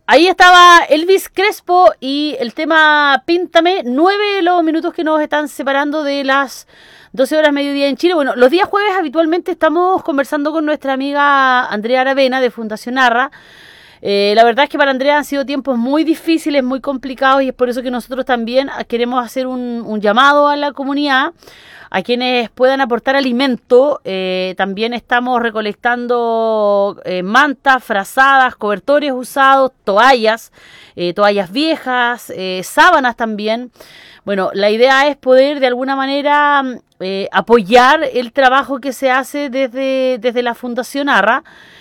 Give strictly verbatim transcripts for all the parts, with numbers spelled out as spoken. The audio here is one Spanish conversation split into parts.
Ahí estaba Elvis Crespo y el tema Píntame, nueve los minutos que nos están separando de las doce horas mediodía en Chile. Bueno, los días jueves habitualmente estamos conversando con nuestra amiga Andrea Aravena de Fundación Arra. Eh, la verdad es que para Andrea han sido tiempos muy difíciles, muy complicados, y es por eso que nosotros también queremos hacer un, un llamado a la comunidad, a quienes puedan aportar alimento. Eh, también estamos recolectando eh, mantas, frazadas, cobertores usados, toallas, eh, toallas viejas, eh, sábanas también. Bueno, la idea es poder de alguna manera eh, apoyar el trabajo que se hace desde, desde la Fundación Arra.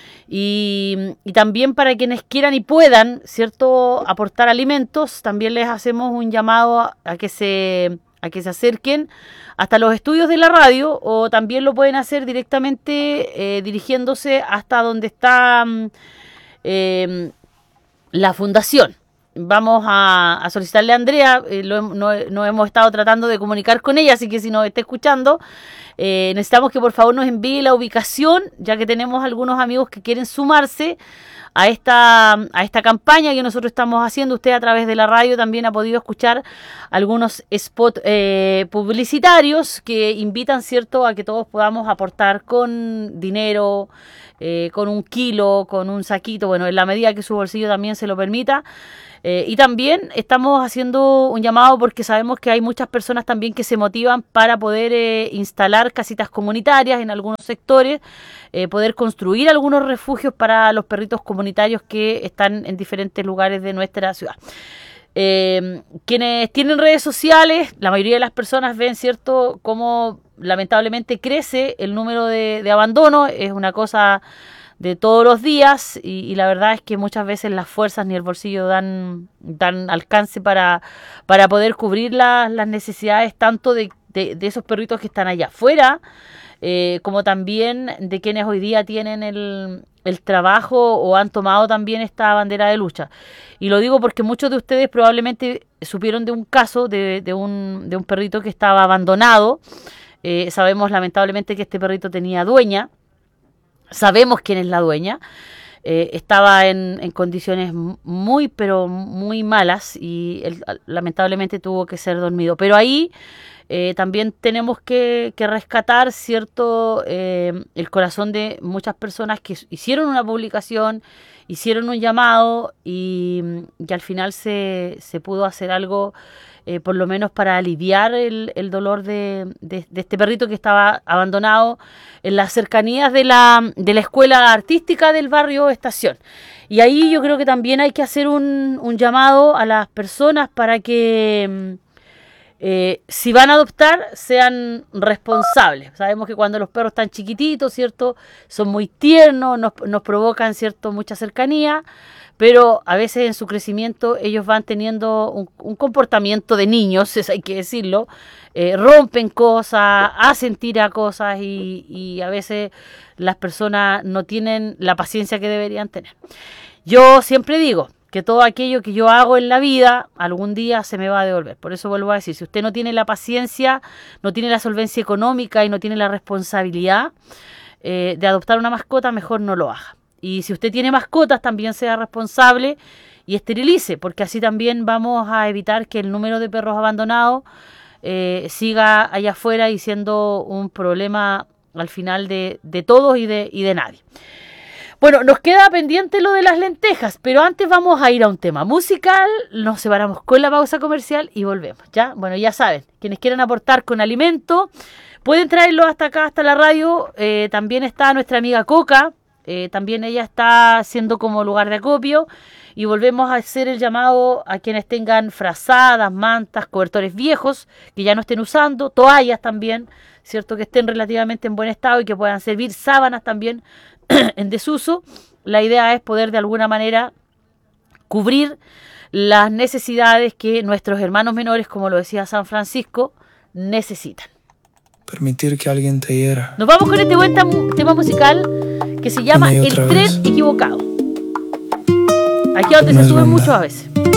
Y, y también para quienes quieran y puedan, ¿cierto?, aportar alimentos, también les hacemos un llamado a, a que se a que se acerquen hasta los estudios de la radio, o también lo pueden hacer directamente eh, dirigiéndose hasta donde está eh, la fundación. Vamos a, a solicitarle a Andrea, eh, lo, no, no hemos estado tratando de comunicar con ella, así que si nos está escuchando, eh, necesitamos que por favor nos envíe la ubicación, ya que tenemos algunos amigos que quieren sumarse a esta, a esta campaña que nosotros estamos haciendo. Usted a través de la radio también ha podido escuchar algunos spots eh, publicitarios que invitan, ¿cierto?, a que todos podamos aportar con dinero, eh, con un kilo, con un saquito, bueno, en la medida que su bolsillo también se lo permita. Eh, y también estamos haciendo un llamado porque sabemos que hay muchas personas también que se motivan para poder eh, instalar casitas comunitarias en algunos sectores, eh, poder construir algunos refugios para los perritos comunitarios que están en diferentes lugares de nuestra ciudad. Eh, quienes tienen redes sociales, la mayoría de las personas ven, ¿cierto?, cómo lamentablemente crece el número de, de abandono. Es una cosa de todos los días, y, y la verdad es que muchas veces las fuerzas ni el bolsillo dan, dan alcance para, para poder cubrir la, las necesidades tanto de, de, de esos perritos que están allá afuera, eh, como también de quienes hoy día tienen el, el trabajo o han tomado también esta bandera de lucha. Y lo digo porque muchos de ustedes probablemente supieron de un caso de, de, un, de un perrito que estaba abandonado. Eh, sabemos lamentablemente que este perrito tenía dueña. Sabemos quién es la dueña. Eh, estaba en, en condiciones muy, pero muy malas, y él lamentablemente tuvo que ser dormido. Pero ahí eh, también tenemos que, que rescatar, ¿cierto?, eh, el corazón de muchas personas que hicieron una publicación, hicieron un llamado, y, y al final se, se pudo hacer algo, eh, por lo menos para aliviar el, el dolor de, de, de este perrito que estaba abandonado en las cercanías de la, de la escuela artística del barrio Estación. Y ahí yo creo que también hay que hacer un, un llamado a las personas para que eh, si van a adoptar sean responsables. Sabemos que cuando los perros están chiquititos, ¿cierto?, son muy tiernos, nos, nos provocan, ¿cierto?, mucha cercanía, pero a veces en su crecimiento ellos van teniendo un, un comportamiento de niños, eso hay que decirlo, eh, rompen cosas, hacen tira cosas, y, y a veces las personas no tienen la paciencia que deberían tener. Yo siempre digo que todo aquello que yo hago en la vida algún día se me va a devolver. Por eso vuelvo a decir, si usted no tiene la paciencia, no tiene la solvencia económica y no tiene la responsabilidad eh, de adoptar una mascota, mejor no lo haga. Y si usted tiene mascotas, también sea responsable y esterilice, porque así también vamos a evitar que el número de perros abandonados eh, siga allá afuera y siendo un problema al final de, de todos y de, y de nadie. Bueno, nos queda pendiente lo de las lentejas, pero antes vamos a ir a un tema musical, nos separamos con la pausa comercial y volvemos, ¿ya? Bueno, ya saben, quienes quieran aportar con alimento, pueden traerlo hasta acá, hasta la radio. Eh, también está nuestra amiga Coca. Eh, también ella está siendo como lugar de acopio, y volvemos a hacer el llamado a quienes tengan frazadas, mantas, cobertores viejos que ya no estén usando, toallas también, cierto, que estén relativamente en buen estado y que puedan servir, sábanas también en desuso. La idea es poder de alguna manera cubrir las necesidades que nuestros hermanos menores, como lo decía San Francisco, necesitan. Permitir que alguien te hiera. Nos vamos con este buen tam- tema musical que se llama El Tren Equivocado. Aquí es donde se suben mucho a veces.